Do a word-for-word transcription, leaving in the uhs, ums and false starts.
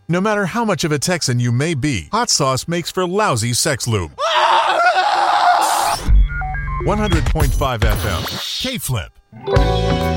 No matter how much of a Texan you may be, hot sauce makes for lousy sex lube. one hundred point five F M, K-Flip.